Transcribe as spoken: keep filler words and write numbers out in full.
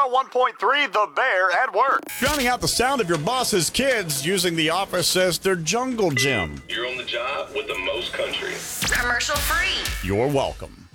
oh one point three The Bear at work. Drowning out the sound of your boss's kids using the office as their jungle gym. You're on the job with the most country. Commercial free. You're welcome.